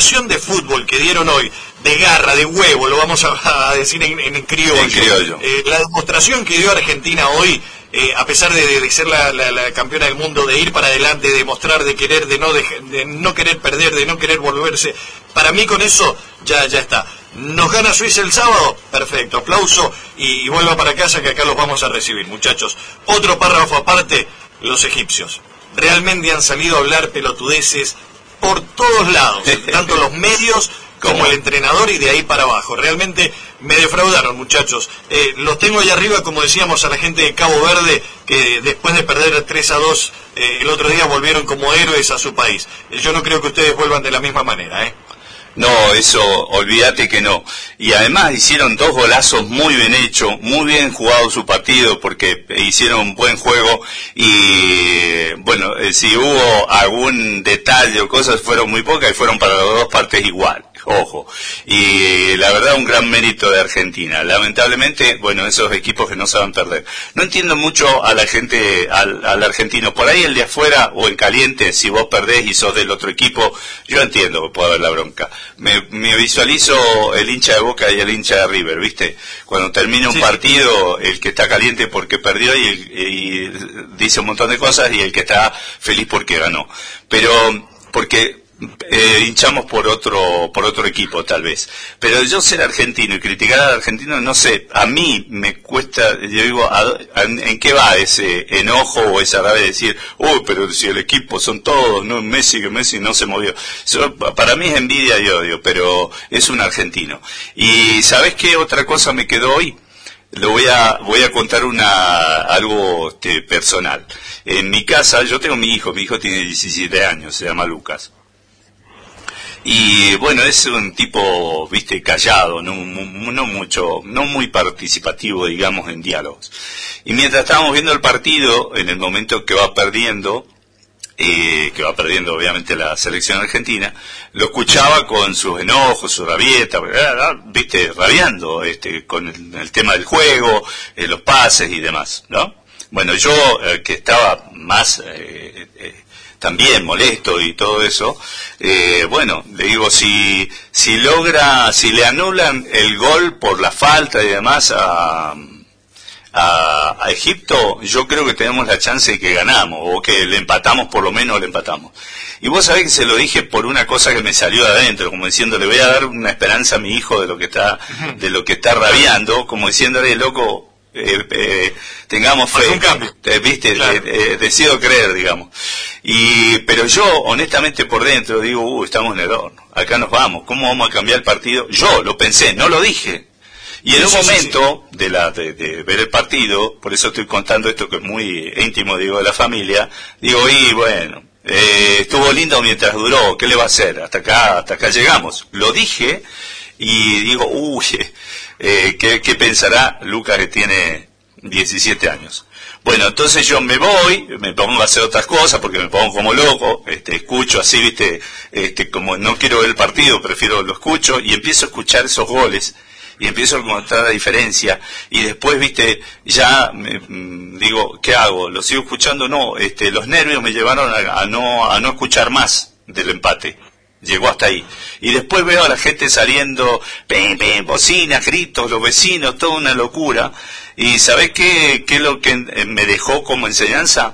demostración de fútbol que dieron hoy, de garra, de huevo, lo vamos a decir en criollo. La demostración que dio Argentina hoy, a pesar de ser la campeona del mundo, de ir para adelante, de demostrar, de querer, de no querer perder, de no querer volverse, para mí con eso ya está. ¿Nos gana Suiza el sábado? Perfecto, aplauso y vuelva para casa que acá los vamos a recibir, muchachos. Otro párrafo aparte, los egipcios. Realmente han salido a hablar pelotudeces por todos lados, tanto los medios como el entrenador y de ahí para abajo. Realmente me defraudaron, muchachos. Los tengo ahí arriba, como decíamos, a la gente de Cabo Verde, que después de perder 3-2 el otro día volvieron como héroes a su país. Yo no creo que ustedes vuelvan de la misma manera, ¿eh? No, eso, olvídate que no. Y además hicieron 2 golazos muy bien hechos, muy bien jugado su partido, porque hicieron un buen juego y, bueno, si hubo algún detalle o cosas, fueron muy pocas y fueron para las 2 partes igual. Ojo, y la verdad un gran mérito de Argentina. Lamentablemente, bueno, esos equipos que no saben perder. No entiendo mucho a la gente, al argentino. Por ahí el de afuera o en caliente, si vos perdés y sos del otro equipo, yo entiendo que puede haber la bronca. Me visualizo el hincha de Boca y el hincha de River, ¿viste? Cuando termina un partido, el que está caliente porque perdió y dice un montón de cosas, y el que está feliz porque ganó. Pero, porque hinchamos por otro equipo tal vez, pero yo ser argentino y criticar al argentino, no sé, a mí me cuesta. Yo digo, ¿en qué va ese enojo o esa rabia de decir, pero si el equipo son todos, no que Messi no se movió? Eso, para mí es envidia y odio, pero es un argentino. Y ¿sabés qué otra cosa me quedó hoy? Voy a contar algo personal. En mi casa, yo tengo mi hijo tiene 17 años, se llama Lucas. Y bueno, es un tipo, viste, callado, no muy participativo, digamos, en diálogos. Y mientras estábamos viendo el partido, en el momento que va perdiendo obviamente la selección argentina, lo escuchaba con sus enojos, su rabieta, viste, rabiando, con el tema del juego, los pases y demás, ¿no? Bueno, yo, que estaba más, también molesto y todo eso, bueno, le digo, si le anulan el gol por la falta y demás a Egipto, yo creo que tenemos la chance de que ganamos, o que le empatamos, por lo menos le empatamos. Y vos sabés que se lo dije por una cosa que me salió de adentro, como diciendo, le voy a dar una esperanza a mi hijo de lo que está rabiando, como diciéndole, loco, tengamos fe, viste, claro. Decido creer, digamos. Pero yo, honestamente, por dentro digo, estamos en el horno, acá nos vamos, ¿cómo vamos a cambiar el partido? Yo lo pensé, no lo dije. Y en un momento de ver el partido, por eso estoy contando esto que es muy íntimo, digo, de la familia, digo, y bueno, estuvo lindo mientras duró, ¿qué le va a hacer? Hasta acá llegamos. Lo dije y digo, ¿qué pensará Lucas, que tiene 17 años? Bueno, entonces yo me voy, me pongo a hacer otras cosas porque me pongo como loco, escucho así, viste, como no quiero ver el partido, lo escucho y empiezo a escuchar esos goles. Y empiezo a encontrar la diferencia, y después, viste, ya digo, ¿qué hago? ¿Lo sigo escuchando? No, los nervios me llevaron a no escuchar más del empate. Llegó hasta ahí. Y después veo a la gente saliendo, bocinas, gritos, los vecinos, toda una locura. Y ¿sabés qué es lo que me dejó como enseñanza?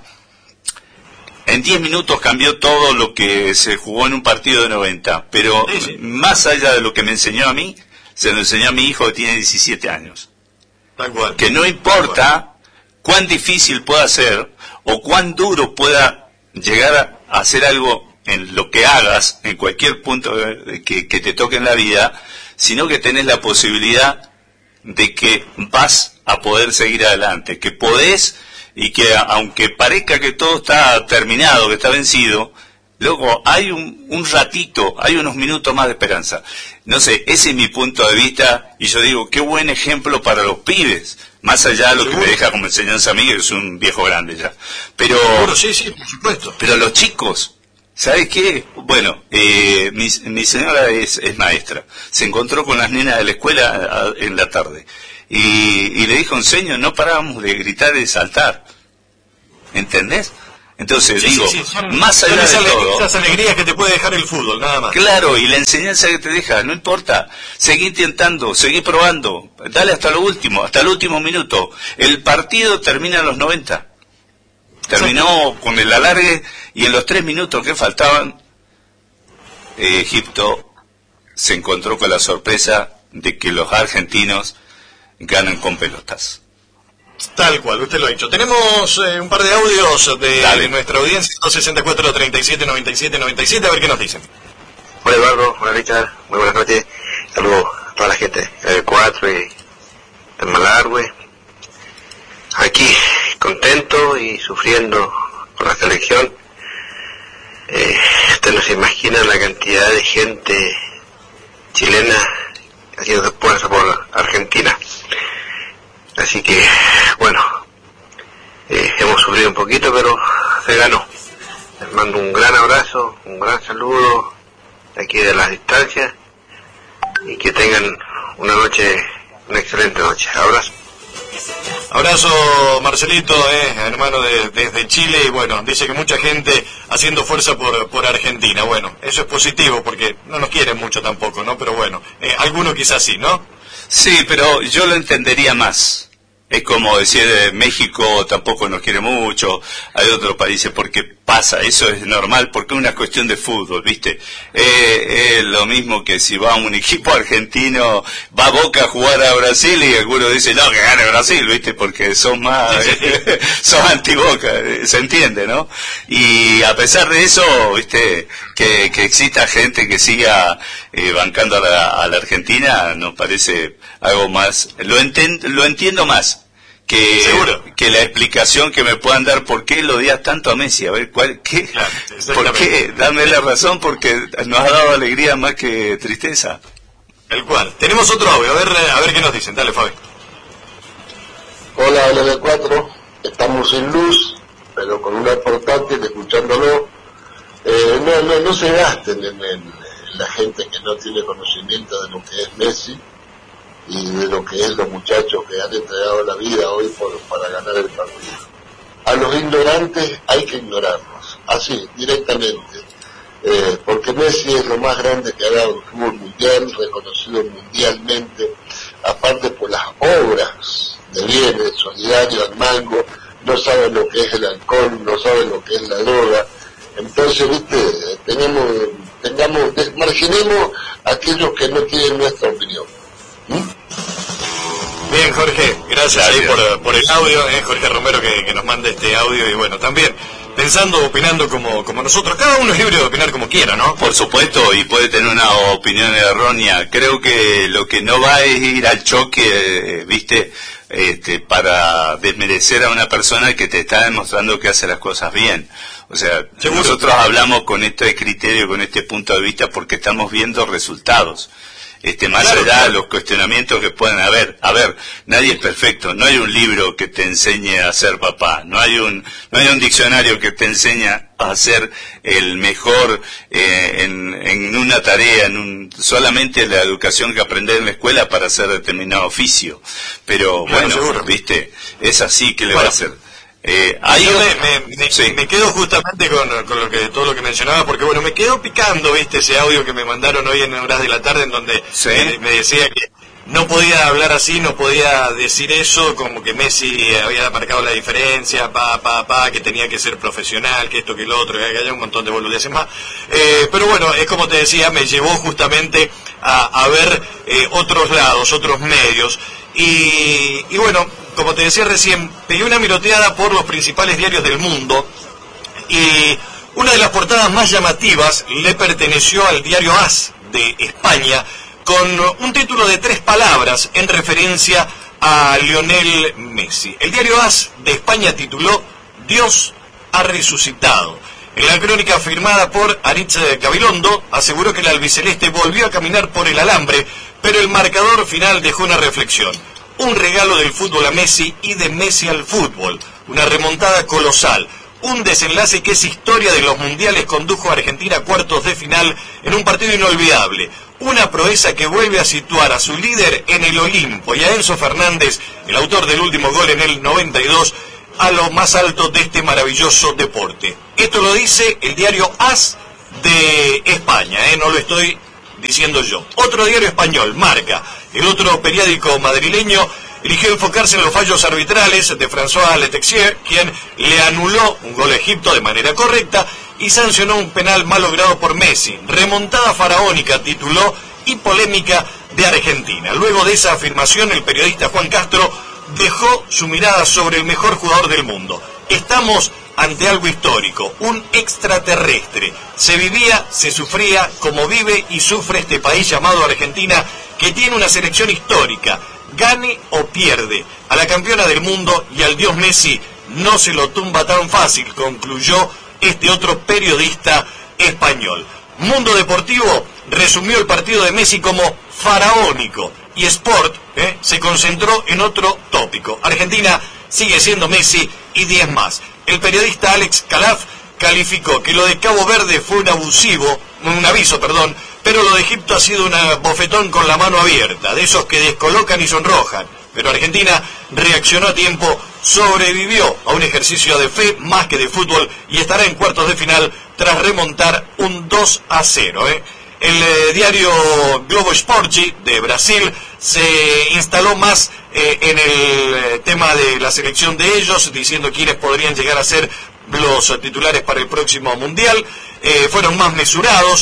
En 10 minutos cambió todo lo que se jugó en un partido de 90. Pero más allá de lo que me enseñó a mí, se lo enseñó a mi hijo que tiene 17 años. Tal cual. Que no importa cuán difícil pueda ser o cuán duro pueda llegar a hacer algo en lo que hagas, en cualquier punto que te toque en la vida, sino que tenés la posibilidad de que vas a poder seguir adelante, que podés, y que aunque parezca que todo está terminado, que está vencido, luego hay un ratito, hay unos minutos más de esperanza. No sé, ese es mi punto de vista, y yo digo, qué buen ejemplo para los pibes, más allá de lo que me deja como enseñanza a mí, que es un viejo grande ya. Pero, sí, por supuesto. Pero los chicos, ¿sabes qué? Bueno, mi señora es maestra, se encontró con las nenas de la escuela en la tarde, y le dijo, señor, no parábamos de gritar y de saltar, ¿entendés? Entonces, más allá de todo... Esas alegrías que te puede dejar el fútbol, nada más. Claro, y la enseñanza que te deja, no importa. Seguí intentando, seguí probando. Dale hasta lo último, hasta el último minuto. El partido termina a los 90. Terminó con el alargue y en los 3 minutos que faltaban, Egipto se encontró con la sorpresa de que los argentinos ganan con pelotas. Tal cual, usted lo ha dicho. Tenemos un par de audios de nuestra audiencia, 264-37-97-97, a ver qué nos dicen. Hola Eduardo, hola Richard, muy buenas noches. Saludos a toda la gente del 4 y del Malargüe. Aquí, contento y sufriendo con la selección. Usted no se imagina la cantidad de gente chilena haciendo esfuerzo por Argentina. Así que, bueno, hemos sufrido un poquito, pero se ganó. Les mando un gran abrazo, un gran saludo de aquí de las distancias y que tengan una excelente noche. Abrazo. Abrazo, Marcelito, hermano desde Chile, y bueno, dice que mucha gente haciendo fuerza por Argentina. Bueno, eso es positivo porque no nos quieren mucho tampoco, ¿no? Pero bueno, algunos quizás sí, ¿no? Sí, pero yo lo entendería más. Es como decir, México tampoco nos quiere mucho, hay otros países, porque pasa, eso es normal, porque es una cuestión de fútbol, ¿viste? Es lo mismo que si va un equipo argentino, va Boca a jugar a Brasil y algunos dicen, no, que gane Brasil, ¿viste? Porque son más, son anti-Boca, se entiende, ¿no? Y a pesar de eso, ¿viste? Que exista gente que siga bancando a la Argentina, nos parece algo más, lo entiendo más que la explicación que me puedan dar por qué lo odias tanto a Messi. A ver, ¿por qué? Dame la razón, porque nos ha dado alegría más que tristeza. El cual. Tenemos otro audio, a ver qué nos dicen. Dale, Fabi. Hola, LB4. Estamos sin luz, pero con una portátil escuchándolo. No se gasten en la gente que no tiene conocimiento de lo que es Messi y de lo que es los muchachos que han entregado la vida hoy para ganar el partido. A los ignorantes hay que ignorarlos, así, directamente, porque Messi es lo más grande que ha dado el fútbol mundial, reconocido mundialmente, aparte por las obras de bienes solidarios al mango, no saben lo que es el alcohol, no saben lo que es la droga. Entonces, viste, marginemos a aquellos que no tienen nuestra opinión. Bien, Jorge, gracias ahí por el audio, Jorge Romero que nos manda este audio, y bueno, también pensando, opinando como nosotros, cada uno es libre de opinar como quiera, ¿no? Por supuesto, y puede tener una opinión errónea. Creo que lo que no va es ir al choque, ¿viste? Para desmerecer a una persona que te está demostrando que hace las cosas bien. O sea, nosotros hablamos con este criterio, con este punto de vista, porque estamos viendo resultados. Más allá de los cuestionamientos que pueden haber. A ver, nadie es perfecto. No hay un libro que te enseñe a ser papá. No hay un diccionario que te enseñe a ser el mejor en una tarea, solamente la educación que aprendes en la escuela para hacer determinado oficio. Pero bueno, seguro. ¿Viste? Es así que le va a hacer. Me quedo justamente con todo lo que mencionaba, porque bueno, me quedo picando, viste, ese audio que me mandaron hoy en horas de la tarde, en donde me decía que no podía hablar así, no podía decir eso, como que Messi había marcado la diferencia, que tenía que ser profesional, que esto, que lo otro, que haya un montón de boludeces más. Pero bueno, es como te decía, me llevó justamente a ver otros lados, otros medios. Y bueno, como te decía recién, pegué una miroteada por los principales diarios del mundo, y una de las portadas más llamativas le perteneció al diario AS de España, con un título de 3 palabras en referencia a Lionel Messi. El diario AS de España tituló "Dios ha resucitado". En la crónica firmada por Aritz Gabilondo, aseguró que el albiceleste volvió a caminar por el alambre, pero el marcador final dejó una reflexión. Un regalo del fútbol a Messi y de Messi al fútbol. Una remontada colosal. Un desenlace que es historia de los mundiales, condujo a Argentina a cuartos de final en un partido inolvidable. Una proeza que vuelve a situar a su líder en el Olimpo, y a Enzo Fernández, el autor del último gol en el 92, a lo más alto de este maravilloso deporte. Esto lo dice el diario AS de España, no lo estoy diciendo yo. Otro diario español, Marca, el otro periódico madrileño, eligió enfocarse en los fallos arbitrales de François Letexier, quien le anuló un gol a Egipto de manera correcta y sancionó un penal mal logrado por Messi. Remontada faraónica tituló y polémica de Argentina. Luego de esa afirmación, el periodista Juan Castro dejó su mirada sobre el mejor jugador del mundo. Estamos ante algo histórico, un extraterrestre. Se vivía, se sufría como vive y sufre este país llamado Argentina, que tiene una selección histórica. Gane o pierde, a la campeona del mundo y al dios Messi no se lo tumba tan fácil, concluyó este otro periodista español. Mundo Deportivo resumió el partido de Messi como faraónico y Sport se concentró en otro tópico. Argentina sigue siendo Messi y 10 más. El periodista Alex Calaf calificó que lo de Cabo Verde fue un aviso, pero lo de Egipto ha sido un bofetón con la mano abierta, de esos que descolocan y sonrojan. Pero Argentina reaccionó a tiempo, sobrevivió a un ejercicio de fe más que de fútbol y estará en cuartos de final tras remontar un 2-0. El diario Globo Esporte de Brasil se instaló más en el tema de la selección de ellos, diciendo quiénes podrían llegar a ser los titulares para el próximo Mundial. Fueron más mesurados,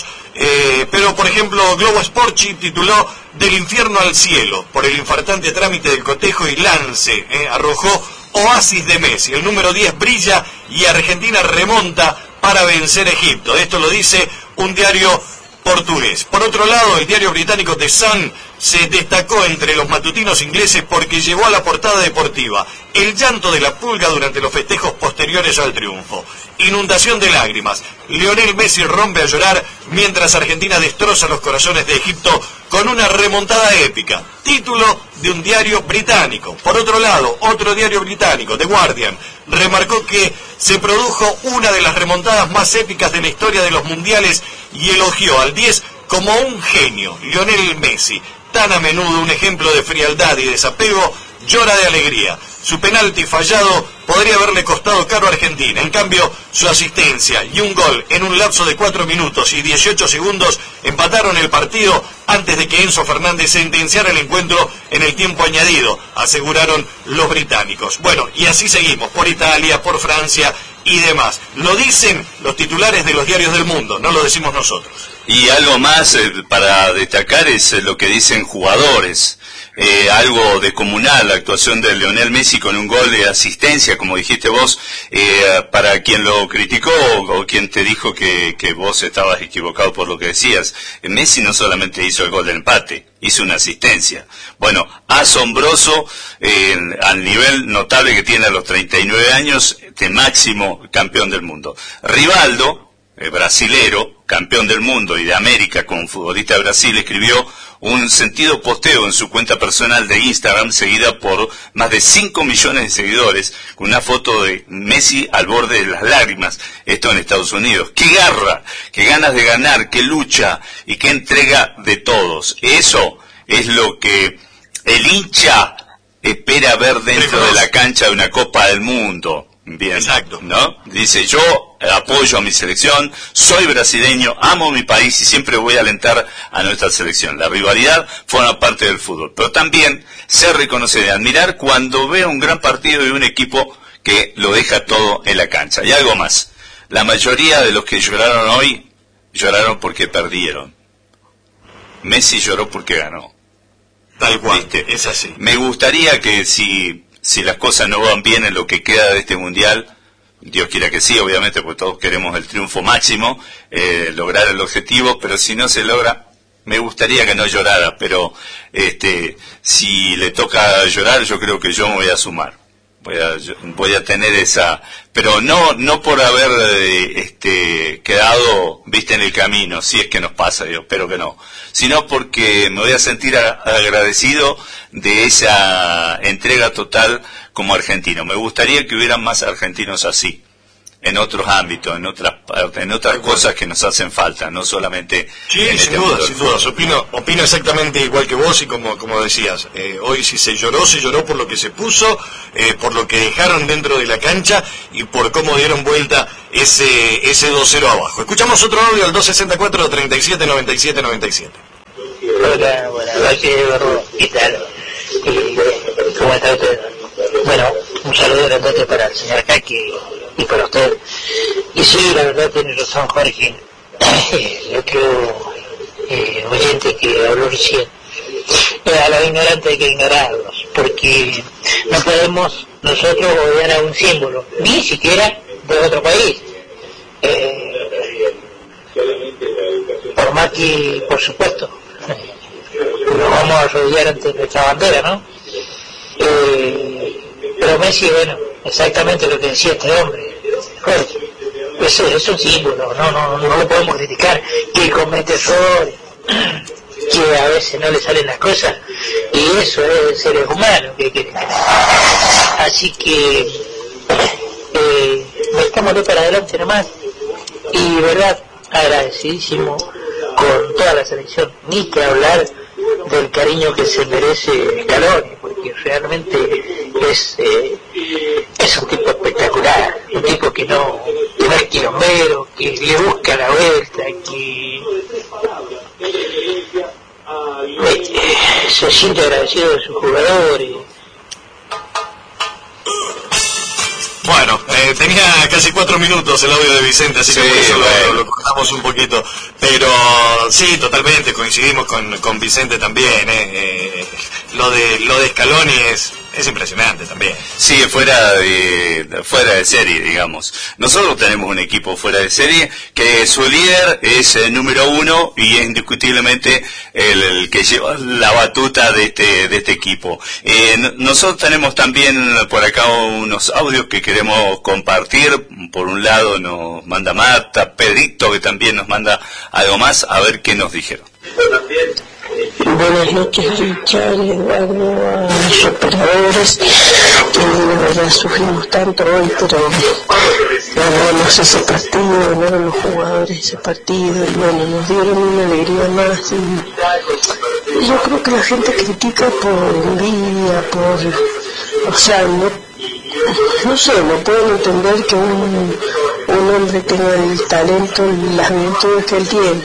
pero por ejemplo Globo Esporte tituló Del infierno al cielo por el infartante trámite del cotejo y lance, arrojó oasis de Messi, el número 10 brilla y Argentina remonta para vencer a Egipto. Esto lo dice un diario portugués. Por otro lado, el diario británico The Sun se destacó entre los matutinos ingleses porque llevó a la portada deportiva el llanto de la pulga durante los festejos posteriores al triunfo. Inundación de lágrimas. Lionel Messi rompe a llorar mientras Argentina destroza los corazones de Egipto con una remontada épica. Título de un diario británico. Por otro lado, otro diario británico, The Guardian, remarcó que se produjo una de las remontadas más épicas de la historia de los mundiales y elogió al 10 como un genio. Lionel Messi, tan a menudo un ejemplo de frialdad y desapego, llora de alegría. Su penalti fallado podría haberle costado caro a Argentina. En cambio, su asistencia y un gol en un lapso de 4 minutos y 18 segundos empataron el partido antes de que Enzo Fernández sentenciara el encuentro en el tiempo añadido, aseguraron los británicos. Bueno, y así seguimos, por Italia, por Francia y demás. Lo dicen los titulares de los diarios del mundo, no lo decimos nosotros. Y algo más para destacar es lo que dicen jugadores. Algo descomunal, la actuación de Lionel Messi con un gol de asistencia, como dijiste vos, para quien lo criticó o quien te dijo que vos estabas equivocado por lo que decías. Messi no solamente hizo el gol del empate, hizo una asistencia. Bueno, asombroso al nivel notable que tiene a los 39 años, de máximo campeón del mundo. Rivaldo, brasilero, campeón del mundo y de América como futbolista de Brasil, escribió un sentido posteo en su cuenta personal de Instagram, seguida por más de 5 millones de seguidores, con una foto de Messi al borde de las lágrimas, esto en Estados Unidos. ¡Qué garra! ¡Qué ganas de ganar! ¡Qué lucha! ¡Y qué entrega de todos! Eso es lo que el hincha espera ver dentro de la cancha de una Copa del Mundo. Bien, exacto, ¿no? Dice, yo apoyo a mi selección, soy brasileño, amo mi país y siempre voy a alentar a nuestra selección. La rivalidad forma parte del fútbol, pero también se reconoce de admirar cuando ve un gran partido de un equipo que lo deja todo en la cancha. Y algo más, la mayoría de los que lloraron hoy, lloraron porque perdieron. Messi lloró porque ganó. Tal cual, ¿viste? Es así. Me gustaría que si las cosas no van bien en lo que queda de este mundial, Dios quiera que sí, obviamente, porque todos queremos el triunfo máximo, lograr el objetivo, pero si no se logra, me gustaría que no llorara, pero si le toca llorar, yo creo que yo me voy a sumar. Voy a tener esa, pero no por haber quedado, viste, en el camino, si es que nos pasa, yo espero que no, sino porque me voy a sentir agradecido de esa entrega total como argentino. Me gustaría que hubieran más argentinos así, en otros ámbitos, en otras cosas que nos hacen falta, no solamente en sin dudas. Opino exactamente igual que vos, y como decías, hoy si se lloró por lo que se puso, por lo que dejaron dentro de la cancha y por cómo dieron vuelta ese 2-0 abajo. Escuchamos otro audio al 264-379797. Hola, buenas noches, ¿qué tal? ¿Cómo está usted? Bueno, un saludo grandote para el señor Kaki y para usted. Y sí, la verdad tiene razón Jorge, el otro oyente que habló recién. A los ignorantes hay que ignorarlos, porque no podemos nosotros odiar a un símbolo, ni siquiera de otro país. Por más que, por supuesto, nos vamos a arrodillar ante nuestra bandera, ¿no? Pero Messi, bueno, exactamente lo que decía este hombre, Jorge, eso es un símbolo, no lo podemos criticar, que comete errores, que a veces no le salen las cosas, y eso es seres humanos, así que metámosle para adelante nomás, y verdad, agradecidísimo con toda la selección, ni que hablar del cariño que se merece Scaloni, porque realmente es un tipo espectacular, un tipo que no es quilombero, que le busca la vuelta, que se siente agradecido de sus jugadores. Bueno, tenía casi 4 minutos el audio de Vicente, así que por eso lo cortamos un poquito. Pero sí, totalmente, coincidimos con Vicente también. Lo de Scaloni es impresionante también. Sí, fuera de serie, digamos. Nosotros tenemos un equipo fuera de serie que su líder es el número 1 y es indiscutiblemente el que lleva la batuta de este equipo. Nosotros tenemos también por acá unos audios que queremos compartir. Por un lado nos manda Marta, Pedrito que también nos manda algo más, a ver qué nos dijeron. Buenas noches, Richard, Eduardo, a los operadores, que de verdad sufrimos tanto hoy, pero ganamos ese partido, ganaron los jugadores ese partido, y bueno, nos dieron una alegría más, y yo creo que la gente critica por envidia, o sea, no sé, no pueden entender que un hombre tenga el talento y las virtudes que él tiene.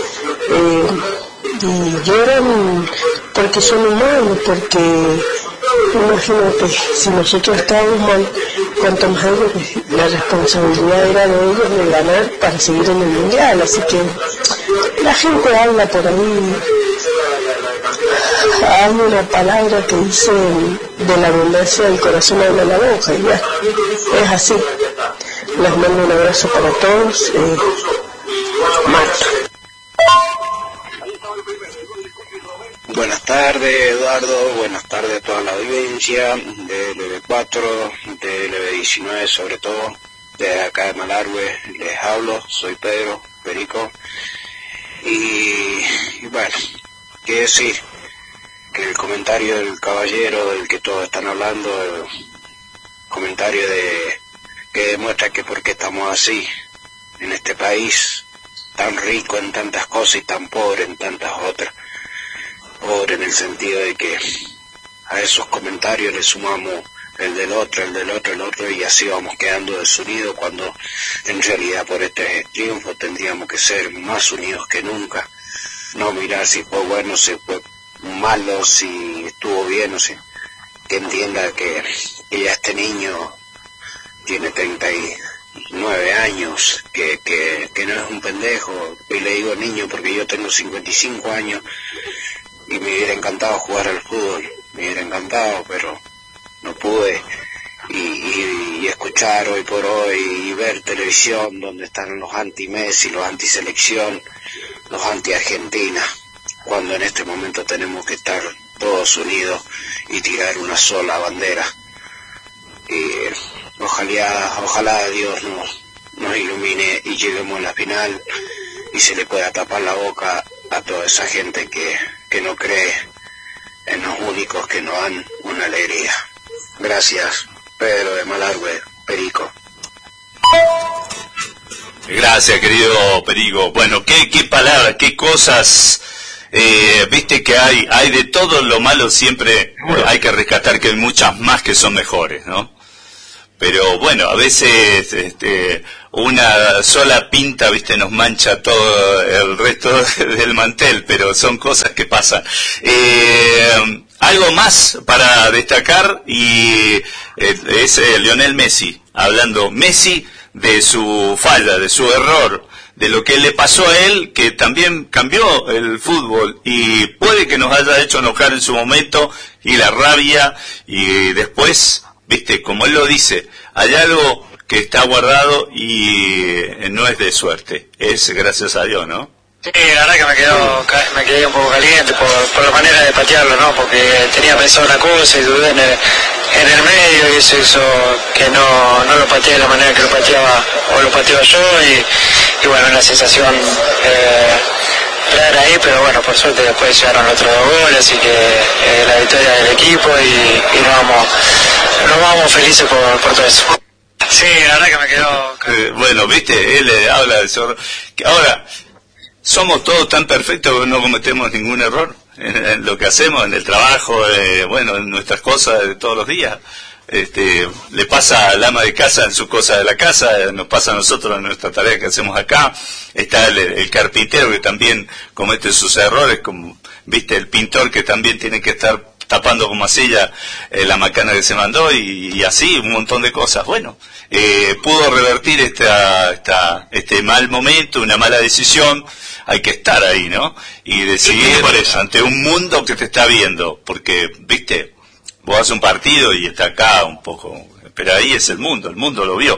Y lloran porque son humanos, porque imagínate, si nosotros estábamos mal, cuanto más algo, la responsabilidad era de ellos de ganar para seguir en el mundial, así que la gente habla por ahí. Hay una palabra que dice: de la abundancia del corazón habla la boca, y ya, es así. Les mando un abrazo para todos. Marta. Buenas tardes, Eduardo, buenas tardes a toda la audiencia de LB4, de LB19 sobre todo, de acá de Malargüe, les hablo, soy Pedro, Perico, y bueno, qué decir, que el comentario del caballero del que todos están hablando, el comentario que demuestra que por qué estamos así, en este país, tan rico en tantas cosas y tan pobre en tantas otras. Pobre en el sentido de que a esos comentarios le sumamos el del otro, y así vamos quedando desunidos, cuando en realidad por este triunfo tendríamos que ser más unidos que nunca, no mirar si fue bueno, si fue malo, si estuvo bien, o si que entienda que ya este niño tiene 39 años, que no es un pendejo, y le digo niño porque yo tengo 55 años, y me hubiera encantado jugar al fútbol, me hubiera encantado, pero no pude, y escuchar hoy por hoy y ver televisión donde están los anti-Messi, los anti-selección, los anti-Argentina, cuando en este momento tenemos que estar todos unidos y tirar una sola bandera. Y ojalá Dios nos ilumine y lleguemos a la final y se le pueda tapar la boca a toda esa gente que no cree en los únicos que nos dan una alegría. Gracias, Pedro de Malargüe, Perico. Gracias, querido Perigo. Bueno, qué palabras, qué cosas. Viste que hay de todo lo malo, siempre hay que rescatar que hay muchas más que son mejores, ¿no? Pero bueno, a veces una sola pinta, viste, nos mancha todo el resto del mantel, pero son cosas que pasan. Algo más para destacar y es Lionel Messi, hablando Messi de su falla, de su error, de lo que le pasó a él, que también cambió el fútbol y puede que nos haya hecho enojar en su momento y la rabia y después, viste, como él lo dice, hay algo que está guardado y no es de suerte, es gracias a Dios, ¿no? Sí, la verdad que me quedé un poco caliente por la manera de patearlo, ¿no? Porque tenía pensado una cosa y dudé en el medio y eso hizo que no lo pateé de la manera que lo pateaba o lo pateaba yo y bueno, una sensación rara ahí, pero bueno, por suerte después llegaron otros 2 goles, así que la victoria del equipo y nos vamos felices por todo eso. Sí, la verdad que me quedó... bueno, viste, él habla de eso. Ahora, somos todos tan perfectos que no cometemos ningún error en lo que hacemos, en el trabajo, bueno, en nuestras cosas de todos los días. Le pasa al ama de casa en sus cosas de la casa, nos pasa a nosotros en nuestra tarea que hacemos acá. Está el carpintero que también comete sus errores, como viste el pintor que también tiene que estar tapando con masilla la macana que se mandó y así un montón de cosas. Bueno, pudo revertir este mal momento, una mala decisión. Hay que estar ahí, ¿no? Y decidir ante un mundo que te está viendo, porque, viste, vos haces un partido y está acá un poco, pero ahí es el mundo lo vio.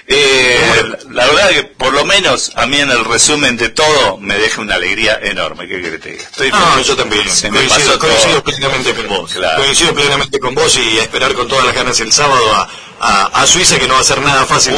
La verdad que por lo menos a mí en el resumen de todo me deja una alegría enorme. ¿Qué querés que te diga? Yo también coincido plenamente con vos. Claro. Coincido plenamente con vos y a esperar con todas las ganas el sábado a Suiza, que no va a ser nada fácil.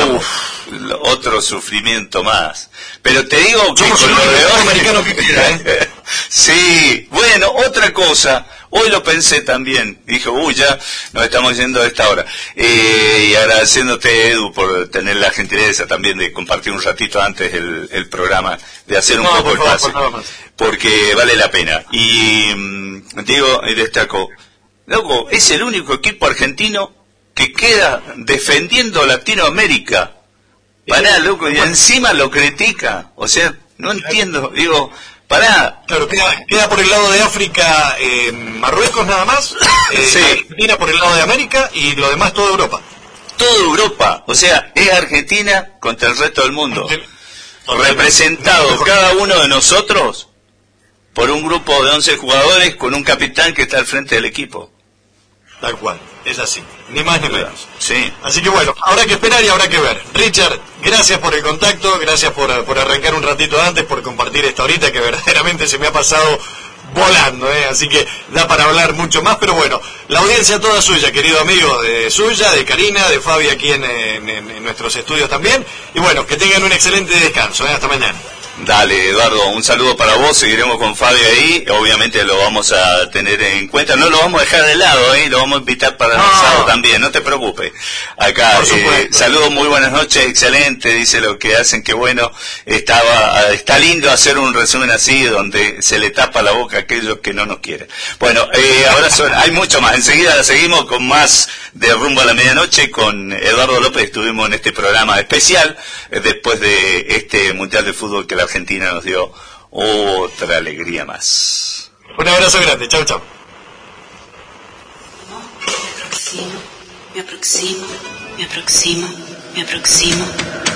Otro sufrimiento más. Pero te digo que somos con lo de hoy americano que queda, Sí, bueno, otra cosa. Hoy lo pensé también. Dije, ya nos estamos yendo a esta hora. Y agradeciéndote, Edu, por tener la gentileza también de compartir un ratito antes el programa, de hacer un poco el pase. Porque vale la pena. Y digo, y destaco, loco, es el único equipo argentino que queda defendiendo Latinoamérica. Pará, loco, y encima lo critica. O sea, no entiendo. Digo, pará. Claro, queda por el lado de África, Marruecos nada más, sí. Argentina por el lado de América y lo demás toda Europa. Toda Europa. O sea, es Argentina contra el resto del mundo. Representado cada uno de nosotros por un grupo de 11 jugadores con un capitán que está al frente del equipo. Tal cual, es así, ni más ni menos. Sí. Así que bueno, habrá que esperar y habrá que ver. Richard, gracias por el contacto, gracias por arrancar un ratito antes, por compartir esta horita que verdaderamente se me ha pasado volando, así que da para hablar mucho más, pero bueno, la audiencia toda suya, querido amigo, suya, de Karina, de Fabi aquí en nuestros estudios también, y bueno, que tengan un excelente descanso, hasta mañana. Dale, Eduardo, un saludo para vos, seguiremos con Fabio ahí, obviamente lo vamos a tener en cuenta, no lo vamos a dejar de lado, lo vamos a invitar para el sábado también, no te preocupes. Acá, saludos, muy buenas noches, excelente, dice lo que hacen, que bueno, está lindo hacer un resumen así, donde se le tapa la boca a aquellos que no nos quieren. Bueno, abrazo, hay mucho más, enseguida la seguimos con más de Rumbo a la Medianoche, con Eduardo López, estuvimos en este programa especial, después de este Mundial de Fútbol que la Argentina nos dio otra alegría más. Un abrazo grande, chau chau. Me aproximo.